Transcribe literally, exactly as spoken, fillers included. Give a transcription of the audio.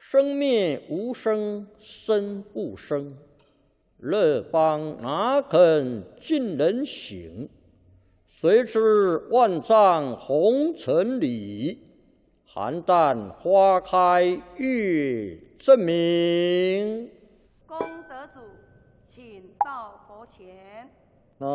生灭无生，生不生。乐邦哪肯尽人行？谁知万丈红尘里，邯郸花开月正明。 公德主，请到佛前。